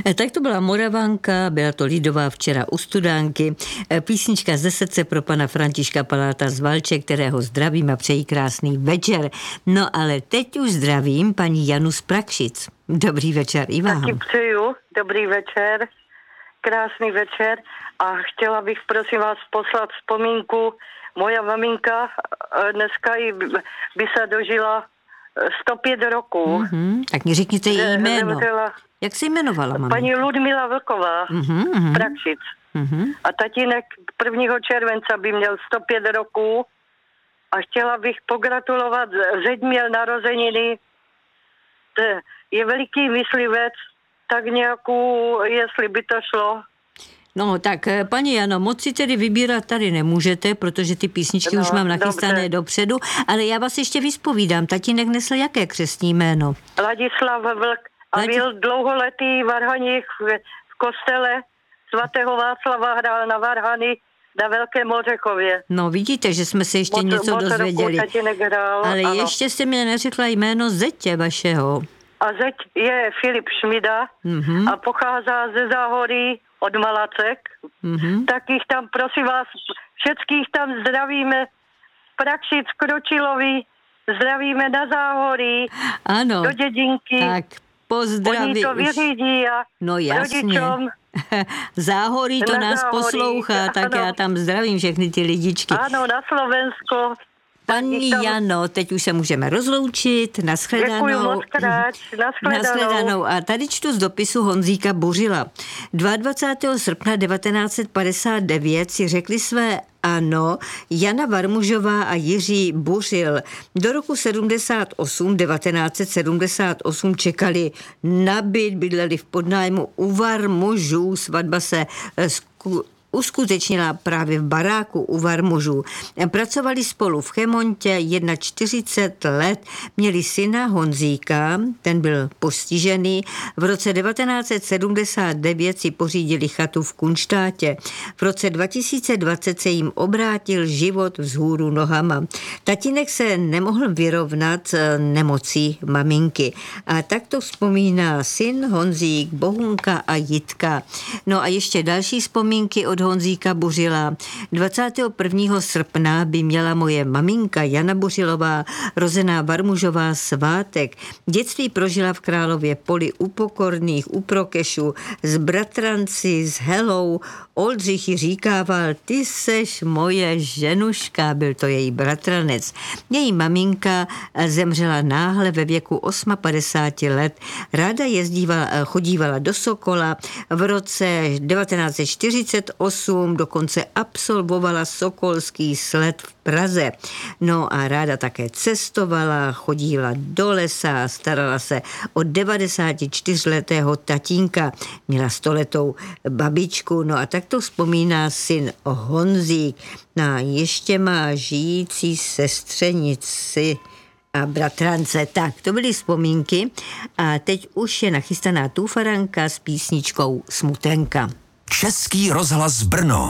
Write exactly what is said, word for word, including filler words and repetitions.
Tak to byla Moravanka, byla to lidová Včera u studánky, písnička ze srdce pro pana Františka Paláta z Valče, kterého zdravím a přeji krásný večer. No ale teď už zdravím paní Janu z Prakšic. Dobrý večer i vám. Taky přeju, dobrý večer, krásný večer a chtěla bych prosím vás poslat vzpomínku. Moja maminka dneska by se dožila sto pět roků. Mm-hmm. Tak mi řekněte její jméno. Jak se jmenovala maminka? Paní Ludmila Vlková mm-hmm. z Prakšic. Mm-hmm. A tatínek prvního července by měl sto pět roků a chtěla bych pogratulovat, zeď měl narozeniny, je veliký myslivec, tak nějakou, jestli by to šlo. No tak, paní Jano, moc si tedy vybírat tady nemůžete, protože ty písničky no, už mám nachystané dobře. Dopředu, ale já vás ještě vyspovídám. Tatínek nesl jaké křestní jméno? Ladislav Vlk a Ladi... byl dlouholetý varhaník v, v kostele svatého Václava, hrál na varhany na Velkém Ořechově. No vidíte, že jsme se ještě moc, něco moc dozvěděli. Hrál, ale ano. ještě jste mi neřekla jméno zetě vašeho. A zeď je Filip Šmida mm-hmm. a pochází ze Záhoří od Malacek. Mm-hmm. Tak jich tam, prosím vás, všetkých tam zdravíme. Prakšic, Kročilovi, zdravíme na Záhoří, ano, do dědinky. Tak pozdraví. Oni to vyřídí a no, jasně. rodičům. Záhoří to na nás Záhoří. Poslouchá, tak ano. Já tam zdravím všechny ty lidičky. Ano, na Slovensko. Paní tam... Jano, teď už se můžeme rozloučit. Nashledanou. Děkuju moc krát. Nashledanou. Nashledanou. A tady čtu z dopisu Honzíka Bořila. dvacátého druhého srpna devatenáct set padesát devět si řekli své ano Jana Varmužová a Jiří Bořil. Do roku sedmdesát osm, devatenáct set sedmdesát osm čekali na byt, bydleli v podnájmu u Varmužů. Svatba se zku... uskutečnila právě v baráku u Varmužů. Pracovali spolu v Chemontě čtyřicet jedna let, měli syna Honzíka, ten byl postižený. V roce devatenáct set sedmdesát devět si pořídili chatu v Kunštátě. V roce dva tisíce dvacet se jim obrátil život vzhůru nohama. Tatínek se nemohl vyrovnat nemocí maminky. A tak to vzpomíná syn Honzík, Bohunka a Jitka. No a ještě další vzpomínky od Honzíka Bořila. dvacátého prvního srpna by měla moje maminka Jana Bořilová, rozená Varmužová, svátek. Dětství prožila v Králově Poli u Pokorných, u Prokešů, s bratranci, s Helou. Oldřich ji říkával, ty seš moje ženuška, byl to její bratranec. Její maminka zemřela náhle ve věku padesát osm let. Ráda jezdívala, chodívala do Sokola. V roce devatenáct set čtyřicet osm dokonce absolvovala sokolský sled v Praze. No a ráda také cestovala, chodila do lesa, starala se o devadesátičtyřletého tatínka, měla stoletou babičku, no a tak to vzpomíná syn Honzík. No a ještě má žijící sestřenici a bratrance. Tak, to byly vzpomínky a teď už je nachystaná Tufaranka s písničkou Smutenka. Český rozhlas Brno.